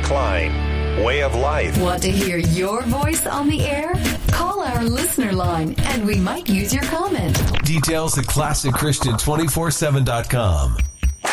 Klein, Way of Life. Want to hear your voice on the air? Call our listener line and we might use your comment. Details at ClassicChristian247.com.